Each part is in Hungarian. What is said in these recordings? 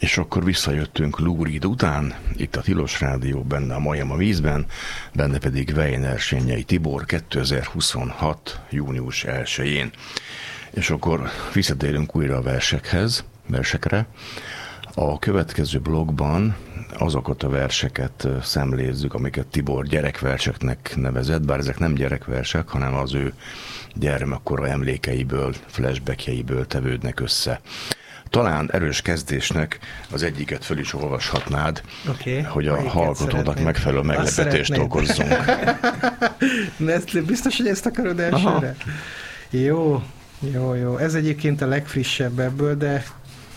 És akkor visszajöttünk Lúrid után, itt a Tilos Rádió, benne a Majom a vízben, benne pedig Weiner Sényei Tibor 2026. június 1-én. És akkor visszatérünk újra a versekre. A következő blogban azokat a verseket szemlézzük, amiket Tibor gyerekverseknek nevezett, bár ezek nem gyerekversek, hanem az ő gyermekkora emlékeiből, flashbackjeiből tevődnek össze. Talán erős kezdésnek az egyiket föl is olvashatnád, hogy a hallgatónak megfelelő meglepetést okozzunk. Biztos, hogy ezt akarod elsőre? Jó. Ez egyébként a legfrissebb ebből, de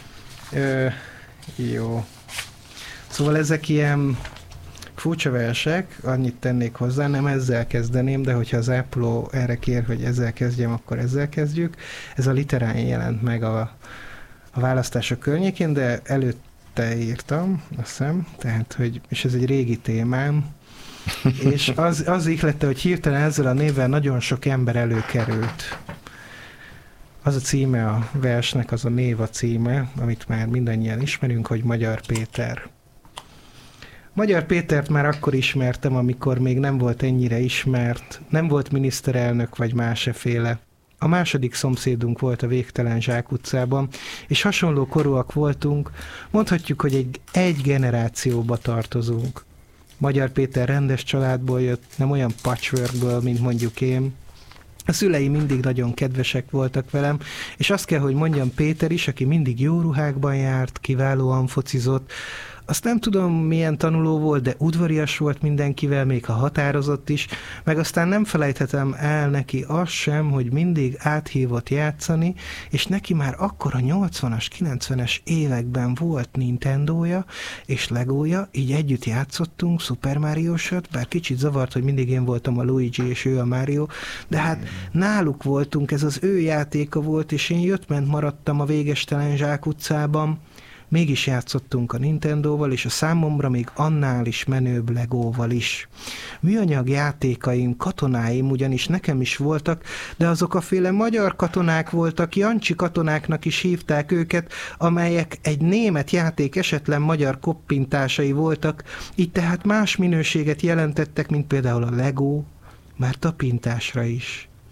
jó. Szóval ezek ilyen furcsa versek, annyit tennék hozzá, nem ezzel kezdeném, de hogyha az ápoló erre kér, hogy ezzel kezdjem, akkor ezzel kezdjük. Ez a Literán jelent meg a választások környékén, de előtte írtam, azt hiszem, tehát, hogy, és ez egy régi témám, és az ihlette, hogy hirtelen ezzel a névvel nagyon sok ember előkerült. Az a címe a versnek, az a név a címe, amit már mindannyian ismerünk, hogy Magyar Péter. Magyar Pétert már akkor ismertem, amikor még nem volt ennyire ismert, nem volt miniszterelnök vagy máseféle. A második szomszédunk volt a végtelen zsákutcában, és hasonló korúak voltunk, mondhatjuk, hogy egy generációba tartozunk. Magyar Péter rendes családból jött, nem olyan patchworkből, mint mondjuk én. A szüleim mindig nagyon kedvesek voltak velem, és azt kell, hogy mondjam, Péter is, aki mindig jó ruhákban járt, kiválóan focizott. Azt nem tudom, milyen tanuló volt, de udvarias volt mindenkivel, még ha határozott is, meg aztán nem felejthetem el neki azt sem, hogy mindig áthívott játszani, és neki már akkor a 80-as, 90-es években volt Nintendója és Legója, így együtt játszottunk, Super Mario-sat, bár kicsit zavart, hogy mindig én voltam a Luigi és ő a Mario, de hát náluk voltunk, ez az ő játéka volt, és én jött-ment maradtam a végestelen zsákutcában. Mégis játszottunk a Nintendóval, és a számomra még annál is menőbb Legóval is. Műanyag játékaim, katonáim ugyanis nekem is voltak, de azok a féle magyar katonák voltak, Jancsi katonáknak is hívták őket, amelyek egy német játék esetlen magyar koppintásai voltak, így tehát más minőséget jelentettek, mint például a Legó, már tapintásra is.